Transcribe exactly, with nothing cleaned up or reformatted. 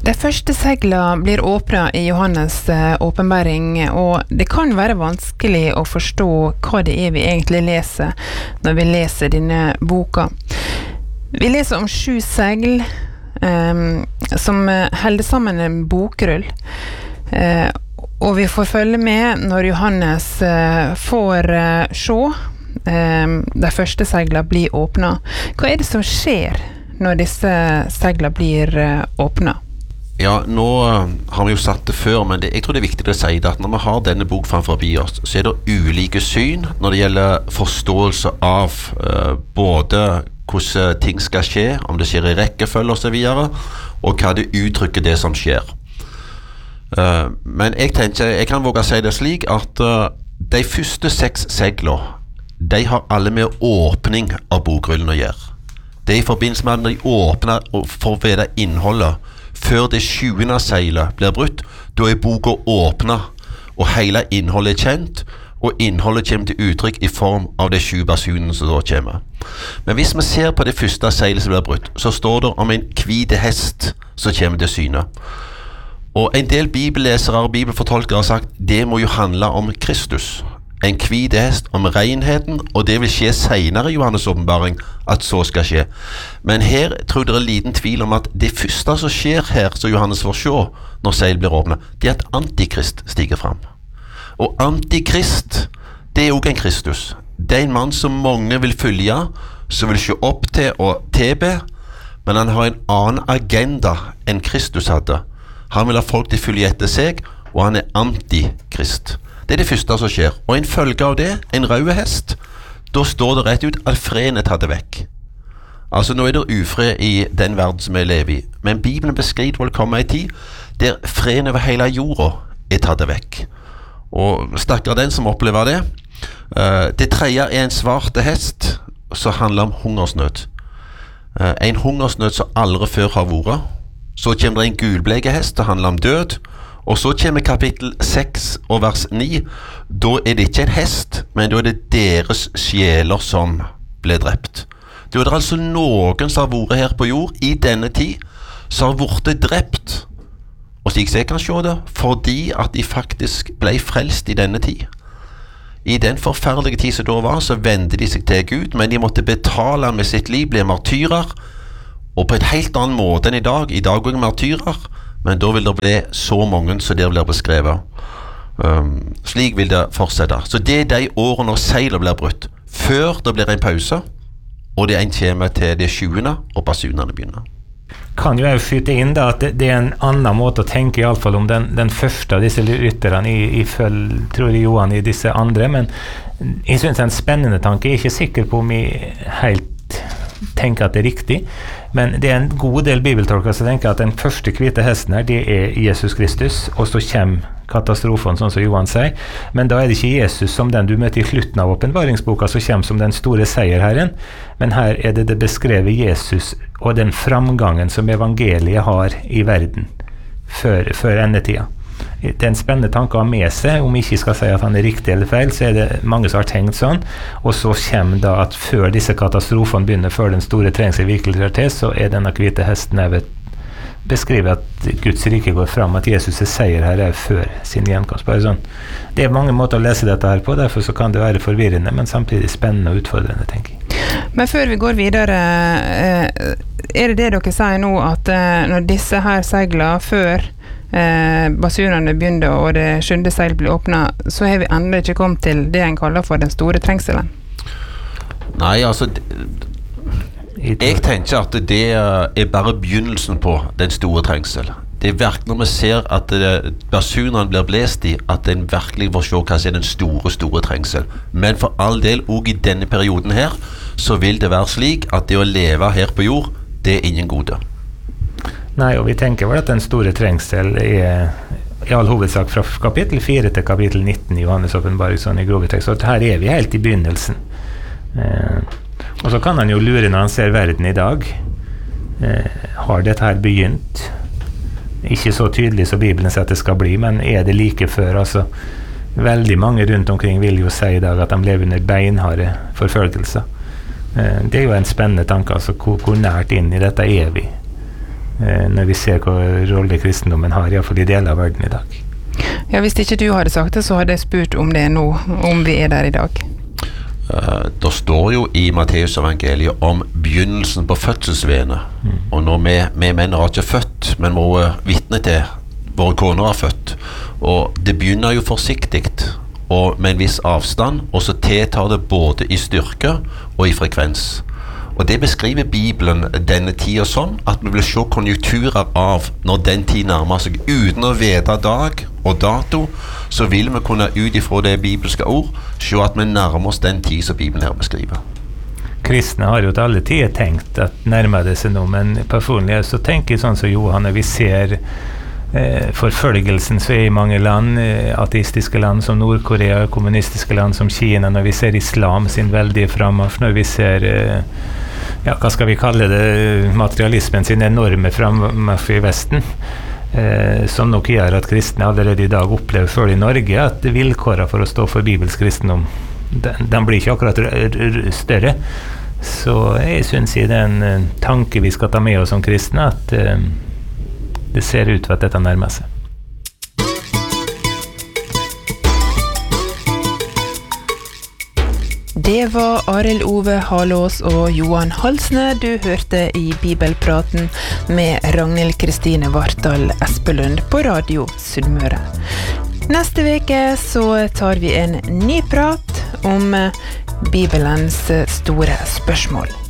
De første seglene blir åpnet i Johannes åpenbaring, og det kan være vanskelig å forstå hva det er vi egentlig leser når vi leser denne boka. Vi leser om sju segl um, som holder sammen en bokrull, uh, og vi får følge med når Johannes uh, får uh, se um, de første seglene blir åpnet. Hva er det som skjer når disse seglene blir uh, åpnet? Ja, nå har vi jo satt det før, men det, jeg tror det er viktig å si det at når vi har denne bok framfor oss, så er det ulike syn når det gjelder forståelse av uh, både hvordan ting skal skje, om det skjer i rekkefølge og så videre, og hva det uttrykker det som skjer. Uh, men jeg tenker, jeg kan våge å si det slik at uh, de første seks segler, de har alle med åpning av bokrullen å gjøre. Det er i forbindelse med at de åpner for å vite innholdet. Før det sjuende seilet blir brutt, da er boka åpnet, og hele innholdet er kjent, og innholdet kommer til uttrykk i form av de sju basunene som da kommer. Men hvis vi ser på det første seilet som blir brutt, så står det om en hvite hest som kommer til syne. Og en del bibellesere og bibelfortolkere har sagt, det må jo handle om Kristus. En hvite hest om renheten, og det vil skje senere i Johannes åpenbaring at så skal skje. Men her tror jeg det er liten tvil om at det første som skjer her, som Johannes får se når seil blir åpnet, det er at Antikrist stiger fram. Og Antikrist, det er også en Kristus. Det er en mann som mange vil følge, som vil se opp til og tilbe, men han har en annen agenda enn Kristus hadde. Han vil ha folk til å følge etter seg, og han er Antikrist. Det er det første som skjer. Og en følge av det, en rød hest, da står det rett ut at freden er tatt vekk. Altså nå er det ufred i den verden som vi lever i. Men Bibelen beskriver vel komme en tid der freden over hele jorda er tatt vekk. Og stakkar den som opplever det. Uh, det tredje er en svarte hest som handler om hungersnød. Uh, en hungersnød som aldri før har vært. Så kommer det en gulbleke hest som handler om død. Og så kommer kapittel seks og vers ni. Da er det ikke en hest, men da er det deres sjeler som ble drept. Da er det altså noen som har vært her på jord i denne tid, som har vært drept. Og slik jeg kan se det, fordi at de faktisk ble frelst i denne tid. I den forferdelige tid som da var, så vendte de seg til Gud, men de måtte betale med sitt liv, ble martyrer, og på et helt annen måte enn i dag. I dag går de martyrer, men da vil det bli så mange som det blir beskrevet. Um, slik vil det fortsette. Så det er de årene når seilet blir brutt. Før det blir en pause, og det en kommer til det sjuende, og basunene begynner. Kan jo jeg skyte inn da, at det, det er en annen måte å tenke i alle fall om den, den første av disse rytterne i, i følge, tror jeg Johan, i disse andre, men jeg synes det er en spennende tanke. Jeg er ikke sikker på om jeg helt tenker at det er riktig, men det er en god del bibeltolkere som tenker at den første hvite hesten her, det er Jesus Kristus, og så kommer katastrofen, sånn som Johan sier, men da er det ikke Jesus som den du møter i slutten av åpenbaringsboka som kommer som den store seierherren, men her er det det beskrevet Jesus og den framgangen som evangeliet har i verden før, før endetida. Det er en spennende tanke å ha med seg. Om ikke skal si at han er riktig eller feil, så er det mange som har tenkt sånn, og så kommer da at før disse katastrofene begynner, før den store trengsel virkelig er til, så er denne hvite hesten jeg vet beskriver at Guds rike går fram, at Jesus er seier her er før sin gjenkomst. Bare sånn. Det er mange måter å lese dette her på, derfor så kan det være forvirrende, men samtidig spennende og utfordrende, tenker jeg. Men før vi går videre, er det det dere sier nå, at når disse her segler før Eh, basunene begynner og det sjunde seil blir åpnet, så har vi enda ikke kommet til det en kaller for den store trengselen? Nei, altså jeg tenker at det er bare begynnelsen på den store trengsel. Det er virkelig når vi ser at basunene blir blæst i, at en virkelig får se hva som er den store, store trengsel. Men for all del, også i denne perioden her, så vil det være slik at det å leve her på jord, det er ingen gode. Nei, og vi tenker vel at den store trengsel er i all hovedsak fra kapittel fire til kapittel nitten i Johannes åpenbaring, sånn i grove tekst. Så her er vi helt i begynnelsen. Eh, og så kan han jo lure når han ser verden i dag. Eh, har dette her begynt? Ikke så tydelig som Bibelen sier at det skal bli, men er det like før? Altså, veldig mange rundt omkring vil jo si i dag at de lever under beinharde forfølgelser. Eh, det er jo en spennende tanke, altså hvor, hvor nært inn i dette er vi? eh, når vi ser hva rolle kristendommen har, i hvert fall i deler av verden i dag. Ja, hvis ikke du hadde sagt det, så hadde jeg spurt om det nå, om vi er der i dag. Uh, det står jo i Matteus evangeliet om begynnelsen på fødselsvenet. Mm. Og når vi, vi menn er ikke født, men må vitne til våre koner er født. Og det begynner jo forsiktigt, og med en viss avstand, og så tiltar det både i styrke og i frekvens. Og det beskriver Bibelen denne tiden som at vi vil se konjunkturer av når den tid nærmer seg. Uten å vite dag og dato, så vil vi kunne ut ifra det bibelske ord se at vi nærmer oss den tid som Bibelen her beskriver. Kristne har jo til alle tider tenkt at nærmer det seg noe, men personlig så tenker jeg sånn som Johan, når vi ser eh, forfølgelsen som er i mange land, eh, ateistiske land som Nord-Korea, kommunistiske land som Kina, når vi ser islam sin veldige frammarsj, når vi ser eh, ja, hva skal vi kalle det, materialismen sin enorme frammarsj i Vesten, eh, som nok gjør at kristne allerede i dag opplever selv i Norge at vilkårene for å stå for bibelsk kristendom, den, den blir ikke akkurat større. Så jeg synes det er en tanke vi skal ta med oss som kristne, at eh, det ser ut til at dette nærmer seg. Det var Arild Ove Halås og Johan Halsne du hørte i Bibelpraten med Ragnhild Kristine Vartdal Espelund på Radio Sunnmøre. Neste veke så tar vi en ny prat om Bibelens store spørsmål.